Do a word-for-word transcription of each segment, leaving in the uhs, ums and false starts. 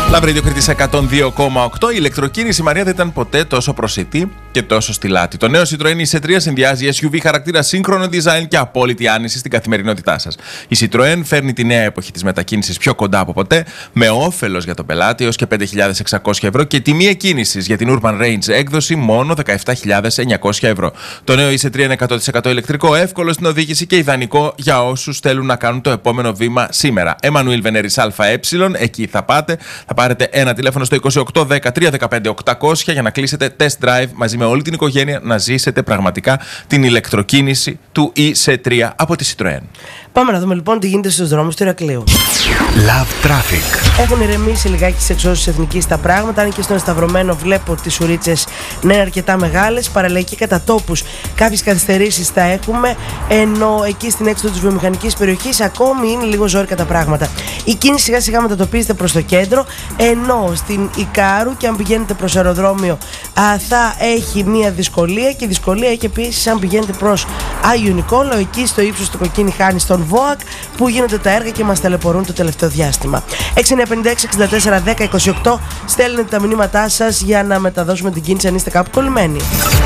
Λαμπρίδιο Κρήτης εκατόν δύο κόμμα οκτώ. Η ηλεκτροκίνηση, Μαρία, δεν ήταν ποτέ τόσο προσιτή και τόσο στυλάτη. Το νέο Citroën ι σι τρία συνδυάζει ες γιου βι χαρακτήρα, σύγχρονο design και απόλυτη άνεση στην καθημερινότητά σας. Η Citroën φέρνει τη νέα εποχή της μετακίνησης πιο κοντά από ποτέ, με όφελος για τον πελάτη έως και πέντε χιλιάδες εξακόσια ευρώ και τιμή εκκίνησης για την Urban Range έκδοση μόνο δεκαεπτά χιλιάδες εννιακόσια ευρώ. Το νέο ι σι τρία είναι εκατό τοις εκατό ηλεκτρικό, εύκολο στην οδήγηση και ιδανικό για όσους θέλουν να κάνουν το επόμενο βήμα σήμερα. Εμμανουήλ Βενέρης ΑΕ, εκεί θα πάτε. Θα πάρετε ένα τηλέφωνο στο είκοσι οκτώ δέκα τρία δεκαπέντε οκτακόσια για να κλείσετε test drive μαζί με όλη την οικογένεια, να ζήσετε πραγματικά την ηλεκτροκίνηση του ι σι τρία από τη Citroën. Πάμε να δούμε λοιπόν τι γίνεται στους δρόμους του Ηρακλείου. Love Traffic. Έχουν ηρεμήσει λιγάκι στις εξώσεις εθνικής τα πράγματα, αν και στον Σταυρωμένο βλέπω τις ουρίτσες να είναι αρκετά μεγάλες. Παραλαϊκή κατά τόπους κάποιες καθυστερήσεις θα έχουμε, ενώ εκεί στην έξοδο της βιομηχανικής περιοχής ακόμη είναι λίγο ζόρικα τα πράγματα. Η κίνηση σιγά σιγά μετατοπίζεται προς το κέντρο, ενώ στην Ικάρου και αν πηγαίνετε προς αεροδρόμιο α, θα έχει μία δυσκολία, και η δυσκολία έχει επίσης αν πηγαίνετε προς Άγιο Νικόλαο, εκεί στο ύψος του Κοκκίνη Χάνη στον ΒΟΑΚ, που γίνονται τα έργα και μας ταλαιπωρούν το τελευταίο διάστημα. έξι εννιά πέντε έξι εξήντα τέσσερα δέκα είκοσι οκτώ. Στέλνετε τα μηνύματά σας για να μεταδώσουμε την κίνηση αν είστε κάπου κολλημένοι.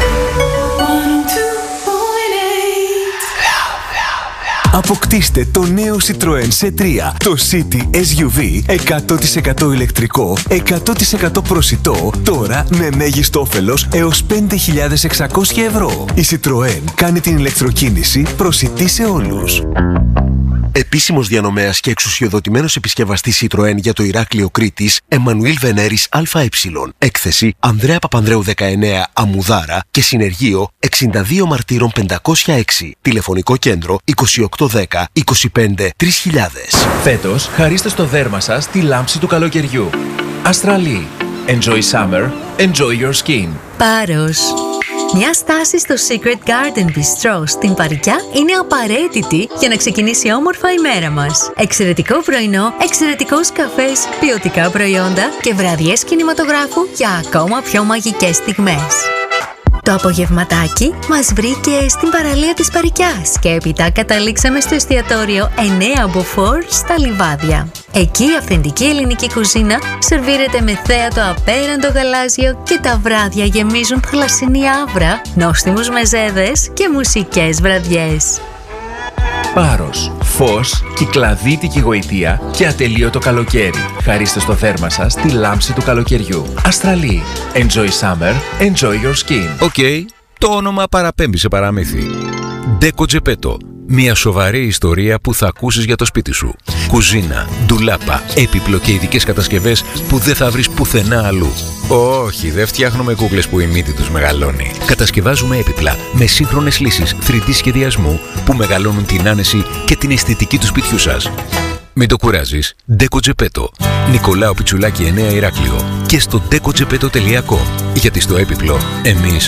Αποκτήστε το νέο Citroën σι τρία, το City ες γιου βι εκατό τοις εκατό ηλεκτρικό, εκατό τοις εκατό προσιτό, τώρα με μέγιστο όφελος έως πέντε χιλιάδες εξακόσια ευρώ. Η Citroën κάνει την ηλεκτροκίνηση προσιτή σε όλους. Επίσημος διανομέας και εξουσιοδοτημένος επισκευαστής Citroën για το Ηράκλειο Κρήτης, Εμμανουήλ Βενέρης ΑΕ. Έκθεση Ανδρέα Παπανδρέου δεκαεννέα Αμμουδάρα και συνεργείο εξήντα δύο Μαρτύρων πεντακόσια έξι. Τηλεφωνικό κέντρο είκοσι οκτώ δέκα είκοσι πέντε τρεις χιλιάδες. Φέτος, χαρίστε στο δέρμα σας τη λάμψη του καλοκαιριού. Αστραλή. Enjoy summer. Enjoy your skin. Πάρος. Μια στάση στο Secret Garden Bistro στην Παρικιά είναι απαραίτητη για να ξεκινήσει όμορφα η μέρα μας. Εξαιρετικό πρωινό, εξαιρετικός καφές, ποιοτικά προϊόντα και βραδιές κινηματογράφου για ακόμα πιο μαγικές στιγμές. Το απογευματάκι μας βρήκε στην παραλία της Παρικιάς και έπειτα καταλήξαμε στο εστιατόριο εννέα Μποφόρ στα Λιβάδια. Εκεί η αυθεντική ελληνική κουζίνα σερβίρεται με θέατο απέραντο γαλάζιο και τα βράδια γεμίζουν θαλασσινή άβρα, νόστιμους μεζέδες και μουσικές βραδιές. Πάρος, φως, κυκλαδίτικη γοητεία και ατελείωτο καλοκαίρι. Χαρίστε στο δέρμα σας τη λάμψη του καλοκαιριού. Αστραλή. Enjoy summer, enjoy your skin. Οκ, okay, το όνομα παραπέμπει σε παραμύθι. Ντέκο Τζεπέτο. Μια σοβαρή ιστορία που θα ακούσεις για το σπίτι σου. Κουζίνα, ντουλάπα, έπιπλο και ειδικές κατασκευές που δεν θα βρεις πουθενά αλλού. Όχι, δεν φτιάχνουμε κούκλες που η μύτη τους μεγαλώνει. Κατασκευάζουμε έπιπλα με σύγχρονες λύσεις θρι ντι σχεδιασμού που μεγαλώνουν την άνεση και την αισθητική του σπιτιού σας. Μην το κουράζεις. Ντέκο Τζεπέτο. Νικολάου Πιτσουλάκη εννέα Ηράκλειο. Και στο ντέκο τζεπέτο τελεία κομ. Γιατί στο έπιπλο εμείς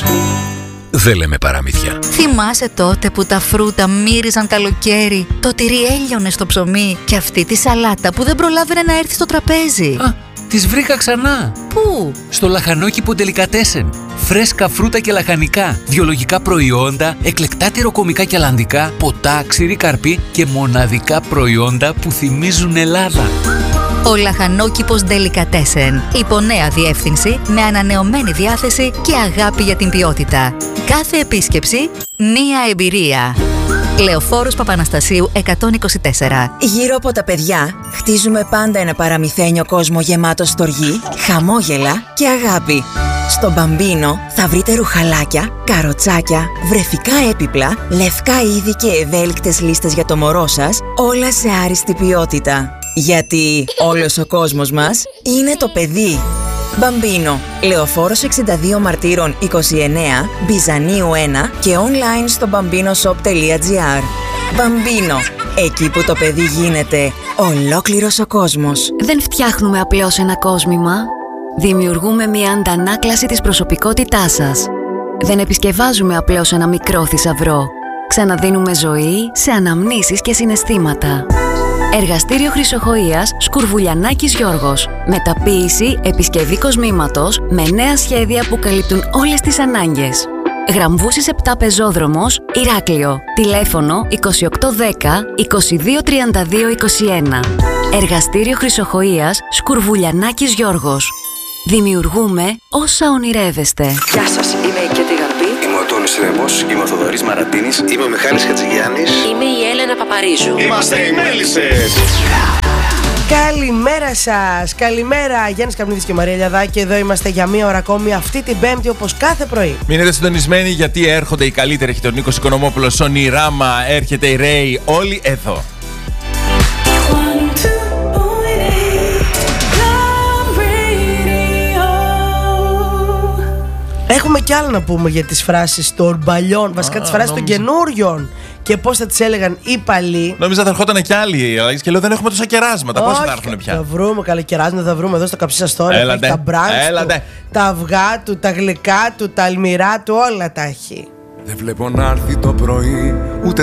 δεν λέμε παραμύθια. Θυμάσαι τότε που τα φρούτα μύριζαν καλοκαίρι, το τυρί έλειωνε στο ψωμί και αυτή τη σαλάτα που δεν προλάβαινε να έρθει στο τραπέζι? Α, τις βρήκα ξανά. Πού? Στο λαχανόκηπο Ντελικατέσεν. Φρέσκα φρούτα και λαχανικά, βιολογικά προϊόντα, εκλεκτά τυροκομικά και αλλαντικά, ποτά, ξηρή καρπή και μοναδικά προϊόντα που θυμίζουν Ελλάδα. Ο λαχανόκηπος Ντελικατέσεν. Υπό νέα διεύθυνση, με ανανεωμένη διάθεση και αγάπη για την ποιότητα. Κάθε επίσκεψη, μία εμπειρία. Λεωφόρος Παπαναστασίου εκατόν είκοσι τέσσερα. Γύρω από τα παιδιά, χτίζουμε πάντα ένα παραμυθένιο κόσμο γεμάτο στοργή, χαμόγελα και αγάπη. Στο Μπαμπίνο θα βρείτε ρουχαλάκια, καροτσάκια, βρεφικά έπιπλα, λευκά είδη και ευέλικτες λίστες για το μωρό σας, όλα σε άριστη ποιότητα. Γιατί όλος ο κόσμος μας είναι το παιδί. Μπαμπίνο, Λεωφόρος εξήντα δύο Μαρτύρων είκοσι εννέα, Μπιζανίου ένα και online στο μπαμπίνοσοπ τελεία τζι άρ. Μπαμπίνο, εκεί που το παιδί γίνεται ολόκληρος ο κόσμος. Δεν φτιάχνουμε απλώς ένα κόσμημα. Δημιουργούμε μια αντανάκλαση της προσωπικότητάς σας. Δεν επισκευάζουμε απλώς ένα μικρό θησαυρό. Ξαναδίνουμε ζωή σε αναμνήσεις και συναισθήματα. Εργαστήριο Χρυσοχοΐας Σκουρβουλιανάκης Γιώργος. Μεταποίηση, επισκευή κοσμήματος με νέα σχέδια που καλύπτουν όλες τις ανάγκες. Γραμβούσης επτά Πεζόδρομος, Ηράκλειο. Τηλέφωνο είκοσι οκτώ δέκα είκοσι δύο τριάντα δύο είκοσι ένα. Εργαστήριο Χρυσοχοΐας Σκουρβουλιανάκης Γιώργος. Δημιουργούμε όσα ονειρεύεστε. Γεια σας, είμαι η Κέτη Γαρμπή. Είμαι ο Τόνης Ρέμπος. Είμαι ο Θοδωρής Μαρατίνης. Είμαι ο Μιχάλης Χατζηγιάννης. Είμαι η Έλενα Παπαρίζου. Είμαστε οι Μέλισσες. Καλημέρα σας, καλημέρα Γιάννης Καπνίδης και Μαρία Λιαδάκη. Εδώ είμαστε για μία ώρα ακόμη αυτή την Πέμπτη όπως κάθε πρωί. Μείνετε συντονισμένοι γιατί έρχονται οι καλύτεροι. Έχει τον Νίκος Οικονομόπουλος, ο Νιράμα, έρχεται η Ρέι, όλοι εδώ. Έχουμε κι άλλα να πούμε για τις φράσεις των παλιών, βασικά τις φράσεις νόμιζα... των καινούριων και πώς θα τις έλεγαν οι παλιοί. Νόμιζα θα ερχόταν κι άλλοι, και λέω δεν έχουμε τόσα κεράσματα. Πώς θα έρθουν πια. Θα βρούμε καλά κεράσματα, θα βρούμε εδώ στο Καψί σας τώρα. Έλατε, τα μπραντς έλατε. του, τα αυγά του, τα γλυκά του, τα αλμυρά του, όλα τα έχει. Δεν βλέπω να έρθει το πρωί, ούτε